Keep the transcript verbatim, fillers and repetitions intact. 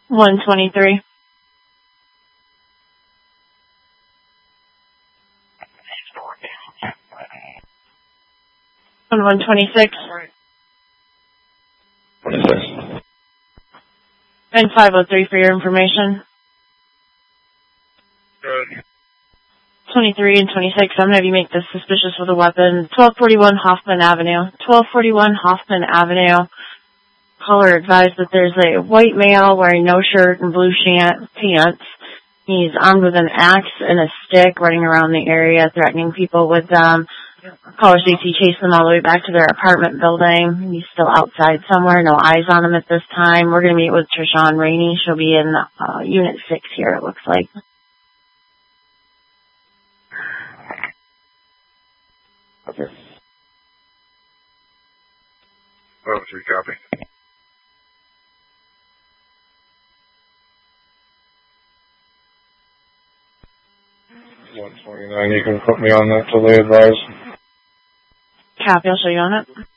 one twenty-three. And one twenty-six. twenty-six. And five oh three for your information. Good. twenty-three and twenty-six, I'm going to have you make this suspicious with a weapon. twelve forty-one Hoffman Avenue. twelve forty-one Hoffman Avenue. Caller advised that there's a white male wearing no shirt and blue shan- pants. He's armed with an axe and a stick running around the area, threatening people with them. Caller states he chased them all the way back to their apartment building. He's still outside somewhere, no eyes on him at this time. We're going to meet with Trishawn Rainey. She'll be in uh, Unit six here, it looks like. Okay. Oh, three copy. one twenty-nine, you can put me on that till they advise. Copy, I'll show you on it.